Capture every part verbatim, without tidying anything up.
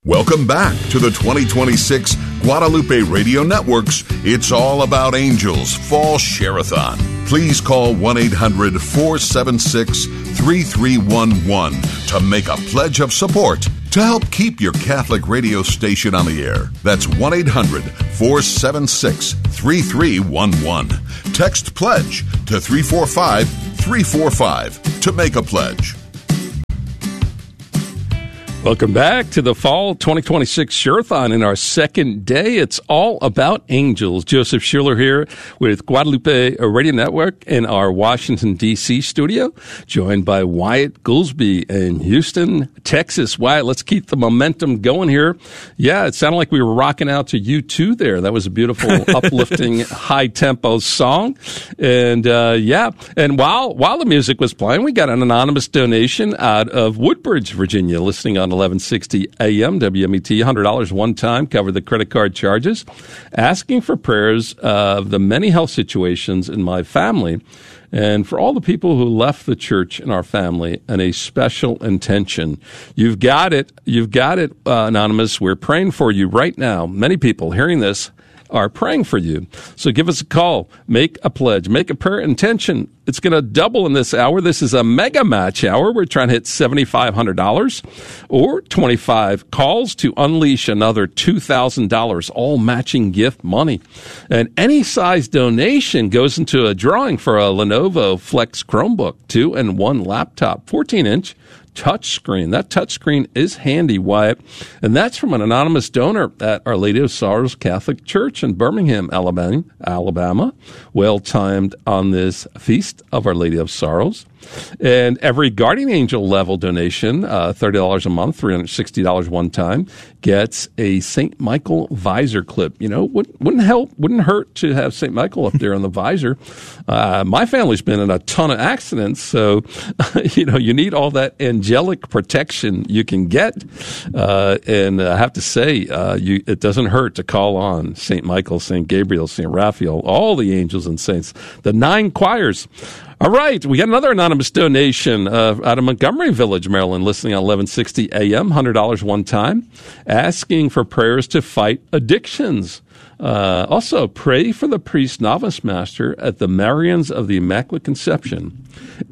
Welcome back to the twenty twenty-six Guadalupe Radio Network's It's All About Angels Fall Share-a-thon. Please call one eight hundred four seven six three three one one to make a pledge of support to help keep your Catholic radio station on the air. That's one eight hundred four seven six three three one one. Text PLEDGE to three four five three four five to make a pledge. Welcome back to the Fall twenty twenty-six Share-a-thon. In our second day, it's all about angels. Joseph Schuler here with Guadalupe Radio Network in our Washington, D C studio, joined by Wyatt Goolsbee in Houston, Texas. Wyatt, let's keep the momentum going here. Yeah, it sounded like we were rocking out to U two there. That was a beautiful, uplifting, high-tempo song. And, uh, yeah, and while while the music was playing, we got an anonymous donation out of Woodbridge, Virginia, listening on eleven sixty A M W M E T, one hundred dollars one time, cover the credit card charges, asking for prayers of the many health situations in my family and for all the people who left the church in our family, and a special intention. You've got it. You've got it, uh, Anonymous. We're praying for you right now. Many people hearing this are praying for you. So give us a call. Make a pledge. Make a prayer intention. It's going to double in this hour. This is a mega match hour. We're trying to hit seven thousand five hundred dollars or twenty-five calls to unleash another two thousand dollars, all matching gift money. And any size donation goes into a drawing for a Lenovo Flex Chromebook, two and one laptop, fourteen inch. Touchscreen. That touchscreen is handy, Wyatt. And that's from an anonymous donor at Our Lady of Sorrows Catholic Church in Birmingham, Alabama. Alabama. Well timed on this feast of Our Lady of Sorrows. And every Guardian Angel level donation, uh, thirty dollars a month, three hundred sixty dollars one time, gets a Saint Michael visor clip. You know, wouldn't, wouldn't help, wouldn't hurt to have Saint Michael up there on the visor. Uh, my family's been in a ton of accidents, so, you know, you need all that angelic protection you can get. Uh, and I have to say, uh, you, it doesn't hurt to call on Saint Michael, Saint Gabriel, Saint Raphael, all the angels and saints, the nine choirs. All right, we got another anonymous donation uh, out of Montgomery Village, Maryland, listening on eleven sixty A M, one hundred dollars one time, asking for prayers to fight addictions. Uh, also, pray for the priest novice master at the Marians of the Immaculate Conception,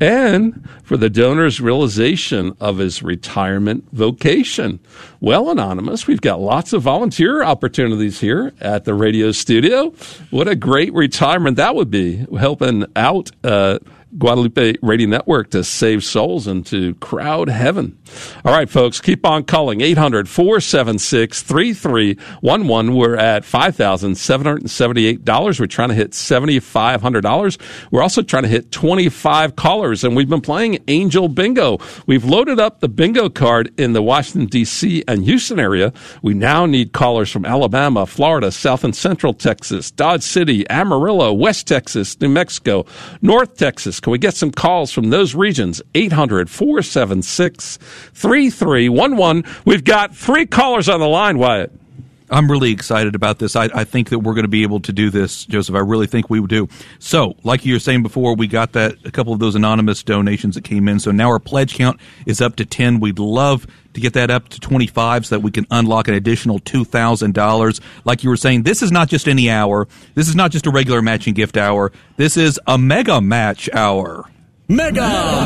and for the donor's realization of his retirement vocation. Well, Anonymous, we've got lots of volunteer opportunities here at the radio studio. What a great retirement that would be, helping out uh Guadalupe Radio Network to save souls and to crowd heaven. All right, folks, keep on calling. eight hundred four seven six three three one one. We're at five thousand seven hundred seventy-eight dollars. We're trying to hit seven thousand five hundred dollars. We're also trying to hit twenty-five callers, and we've been playing Angel Bingo. We've loaded up the bingo card in the Washington, D C and Houston area. We now need callers from Alabama, Florida, South and Central Texas, Dodge City, Amarillo, West Texas, New Mexico, North Texas. Can we get some calls from those regions? eight hundred four seven six three three one one. We've got three callers on the line, Wyatt. I'm really excited about this. I, I think that we're going to be able to do this, Joseph. I really think we do. So, like you were saying before, we got that a couple of those anonymous donations that came in. So now our pledge count is up to ten. We'd love to get that up to twenty-five so that we can unlock an additional two thousand dollars. Like you were saying, this is not just any hour. This is not just a regular matching gift hour. This is a mega match hour. Mega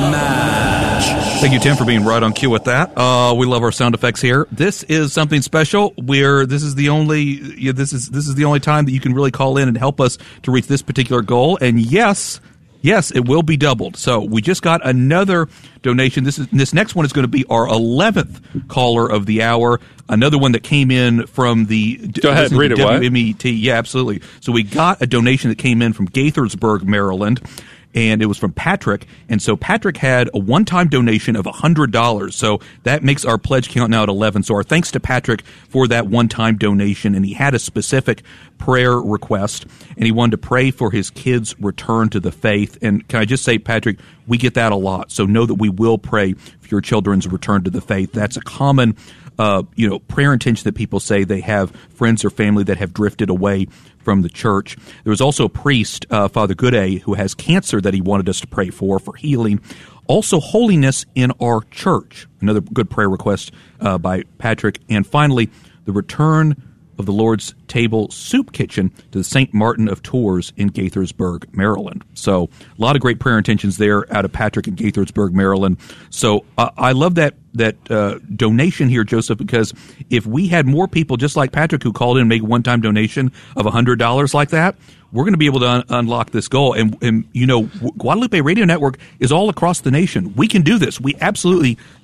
Match! Thank you, Tim, for being right on cue with that. Uh, we love our sound effects here. This is something special. We're this is the only yeah, this is this is the only time that you can really call in and help us to reach this particular goal. And yes, yes, it will be doubled. So we just got another donation. This is this next one is going to be our eleventh caller of the hour. Another one that came in from the Go ahead, read it. W M E T. Yeah, absolutely. So we got a donation that came in from Gaithersburg, Maryland. And it was from Patrick. And so Patrick had a one-time donation of one hundred dollars. So that makes our pledge count now at eleven. So our thanks to Patrick for that one-time donation. And he had a specific prayer request. And he wanted to pray for his kids' return to the faith. And can I just say, Patrick, we get that a lot. So know that we will pray for your children's return to the faith. That's a common uh, you know, prayer intention that people say they have friends or family that have drifted away from the church. There was also a priest, uh, Father Gooday, who has cancer that he wanted us to pray for, for healing. Also, holiness in our church. Another good prayer request uh, by Patrick. And finally, the return of the Lord's Table Soup Kitchen to the Saint Martin of Tours in Gaithersburg, Maryland. So a lot of great prayer intentions there out of Patrick in Gaithersburg, Maryland. So uh, I love that that uh, donation here, Joseph, because if we had more people just like Patrick who called in and made a one-time donation of one hundred dollars like that, we're going to be able to un- unlock this goal. And, and, you know, Guadalupe Radio Network is all across the nation. We can do this. We absolutely